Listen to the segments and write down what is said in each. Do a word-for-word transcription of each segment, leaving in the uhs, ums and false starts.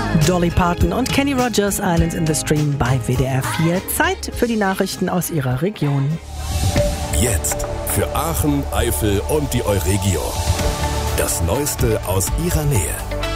Dolly Parton und Kenny Rogers, Islands in the Stream bei W D R vier. Zeit für die Nachrichten aus Ihrer Region. Jetzt für Aachen, Eifel und die Euregio. Das Neueste aus Ihrer Nähe.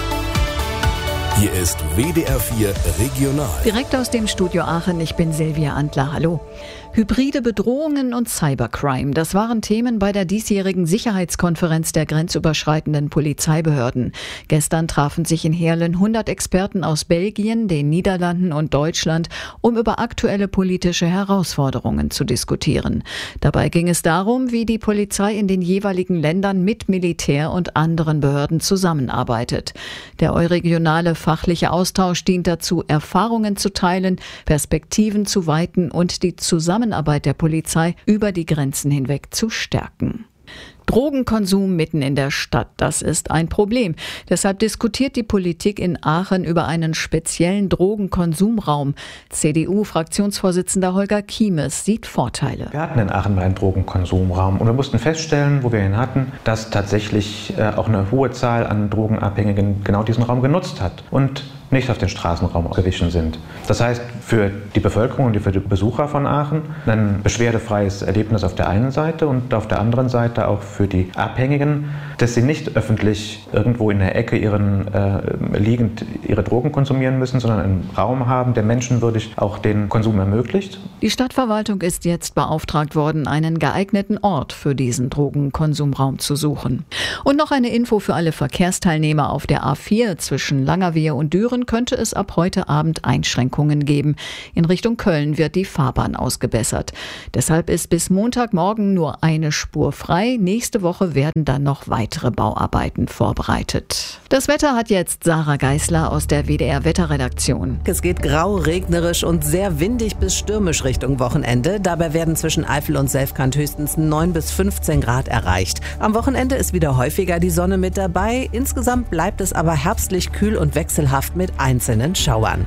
Hier ist W D R vier Regional. Direkt aus dem Studio Aachen, ich bin Silvia Antler, hallo. Hybride Bedrohungen und Cybercrime, das waren Themen bei der diesjährigen Sicherheitskonferenz der grenzüberschreitenden Polizeibehörden. Gestern trafen sich in Heerlen hundert Experten aus Belgien, den Niederlanden und Deutschland, um über aktuelle politische Herausforderungen zu diskutieren. Dabei ging es darum, wie die Polizei in den jeweiligen Ländern mit Militär und anderen Behörden zusammenarbeitet. Der euregionale fachliche Austausch dient dazu, Erfahrungen zu teilen, Perspektiven zu weiten und die Zusammenarbeit der Polizei über die Grenzen hinweg zu stärken. Drogenkonsum mitten in der Stadt, das ist ein Problem. Deshalb diskutiert die Politik in Aachen über einen speziellen Drogenkonsumraum. C D U-Fraktionsvorsitzender Holger Kiemes sieht Vorteile. Wir hatten in Aachen mal einen Drogenkonsumraum und wir mussten feststellen, wo wir ihn hatten, dass tatsächlich äh, auch eine hohe Zahl an Drogenabhängigen genau diesen Raum genutzt hat und nicht auf den Straßenraum gewichen sind. Das heißt, für die Bevölkerung und für die Besucher von Aachen ein beschwerdefreies Erlebnis auf der einen Seite und auf der anderen Seite auch für die Abhängigen, dass sie nicht öffentlich irgendwo in der Ecke ihren, äh, liegend ihre Drogen konsumieren müssen, sondern einen Raum haben, der menschenwürdig auch den Konsum ermöglicht. Die Stadtverwaltung ist jetzt beauftragt worden, einen geeigneten Ort für diesen Drogenkonsumraum zu suchen. Und noch eine Info für alle Verkehrsteilnehmer auf der A vier zwischen Langerwehe und Düren könnte es ab heute Abend Einschränkungen geben. In Richtung Köln wird die Fahrbahn ausgebessert. Deshalb ist bis Montagmorgen nur eine Spur frei. Nächste Woche werden dann noch weitere Bauarbeiten vorbereitet. Das Wetter hat jetzt Sarah Geisler aus der W D R Wetterredaktion. Es geht grau, regnerisch und sehr windig bis stürmisch Richtung Wochenende. Dabei werden zwischen Eifel und Selfkant höchstens neun bis fünfzehn Grad erreicht. Am Wochenende ist wieder häufiger die Sonne mit dabei. Insgesamt bleibt es aber herbstlich kühl und wechselhaft mit einzelnen Schauern.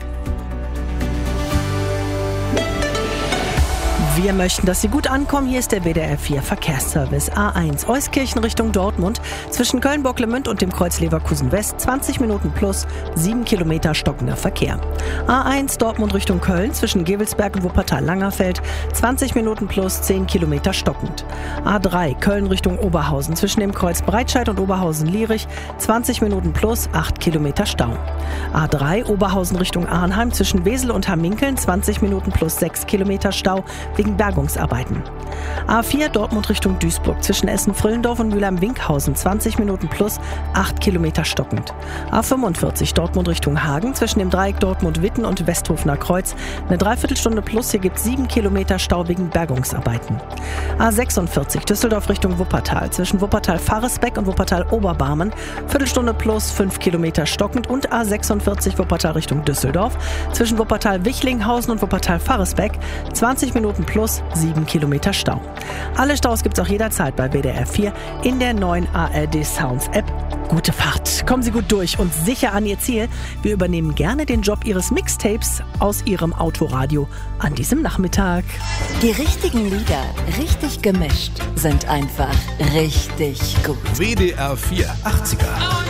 Wir möchten, dass Sie gut ankommen. Hier ist der W D R vier Verkehrsservice. A eins Euskirchen Richtung Dortmund. Zwischen Köln-Bocklemünd und dem Kreuz Leverkusen West zwanzig Minuten plus sieben Kilometer stockender Verkehr. A eins Dortmund Richtung Köln. Zwischen Gevelsberg und Wuppertal-Langerfeld zwanzig Minuten plus zehn Kilometer stockend. A drei Köln Richtung Oberhausen. Zwischen dem Kreuz Breitscheid und Oberhausen-Lierich zwanzig Minuten plus acht Kilometer Stau. A drei Oberhausen Richtung Arnheim. Zwischen Wesel und Hamminkeln zwanzig Minuten plus sechs Kilometer Stau wegen Bergungsarbeiten. A vier Dortmund Richtung Duisburg. Zwischen Essen-Frillendorf und Mülheim-Winkhausen zwanzig Minuten plus acht Kilometer stockend. A fünfundvierzig Dortmund Richtung Hagen. Zwischen dem Dreieck Dortmund-Witten und Westhofener Kreuz eine Dreiviertelstunde plus. Hier gibt es sieben Kilometer Stau wegen Bergungsarbeiten. A sechsundvierzig Düsseldorf Richtung Wuppertal. Zwischen Wuppertal-Faresbeck und Wuppertal-Oberbarmen Viertelstunde plus fünf Kilometer stockend. Und A sechsundvierzig Wuppertal Richtung Düsseldorf. Zwischen Wuppertal-Wichlinghausen und Wuppertal-Faresbeck zwanzig Minuten plus sieben Kilometer Stau. Alle Staus gibt es auch jederzeit bei W D R vier in der neuen A R D Sounds App. Gute Fahrt. Kommen Sie gut durch und sicher an Ihr Ziel. Wir übernehmen gerne den Job Ihres Mixtapes aus Ihrem Autoradio an diesem Nachmittag. Die richtigen Lieder, richtig gemischt, sind einfach richtig gut. W D R vier achtziger.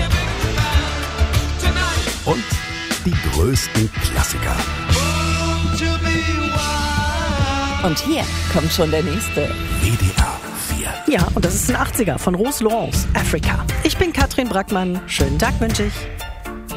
Und die größten Klassiker. Und hier kommt schon der nächste. W D R vier. Ja, und das ist ein achtziger von Rose Laurence, Africa. Ich bin Katrin Brackmann. Schönen Tag wünsche ich.